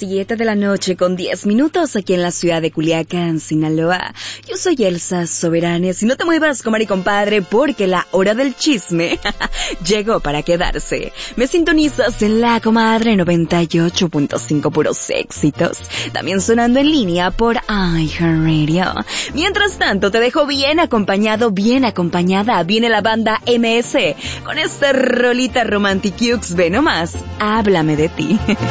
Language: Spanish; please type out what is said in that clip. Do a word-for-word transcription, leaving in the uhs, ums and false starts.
siete de la noche con diez minutos aquí en la ciudad de Culiacán, Sinaloa. Yo soy Elsa Soberanes y no te muevas, comadre y compadre, porque la hora del chisme llegó para quedarse. Me sintonizas en la comadre noventa y ocho punto cinco, puros éxitos. También sonando en línea por iHeartRadio. Mientras tanto, te dejo bien acompañado, bien acompañada. Viene la banda M S con esta rolita Romantic Cukes. Ve nomás, háblame de ti.